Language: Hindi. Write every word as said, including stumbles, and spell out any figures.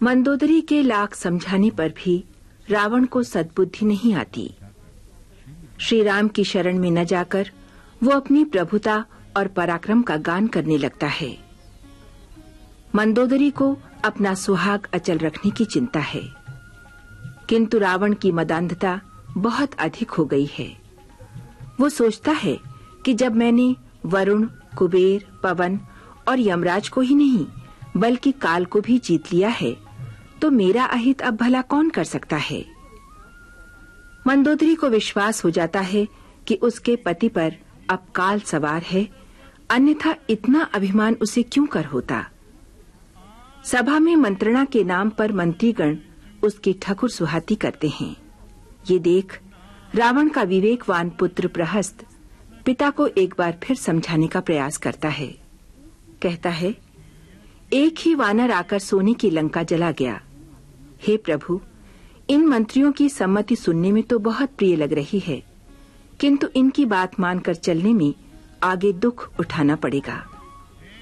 मंदोदरी के लाख समझाने पर भी रावण को सद्बुद्धि नहीं आती। श्री राम की शरण में न जाकर वो अपनी प्रभुता और पराक्रम का गान करने लगता है। मंदोदरी को अपना सुहाग अचल रखने की चिंता है, किंतु रावण की मदांधता बहुत अधिक हो गई है। वो सोचता है कि जब मैंने वरुण, कुबेर, पवन और यमराज को ही नहीं बल्कि काल को भी जीत लिया है, तो मेरा अहित अब भला कौन कर सकता है। मंदोदरी को विश्वास हो जाता है कि उसके पति पर अब काल सवार है, अन्यथा इतना अभिमान उसे क्यों कर होता। सभा में मंत्रणा के नाम पर मंत्रीगण उसकी ठकुर सुहाती करते हैं। ये देख रावण का विवेकवान पुत्र प्रहस्त पिता को एक बार फिर समझाने का प्रयास करता है। कहता है, एक ही वानर आकर सोने की लंका जला गया। हे प्रभु, इन मंत्रियों की सम्मति सुनने में तो बहुत प्रिय लग रही है, किंतु इनकी बात मानकर चलने में आगे दुख उठाना पड़ेगा।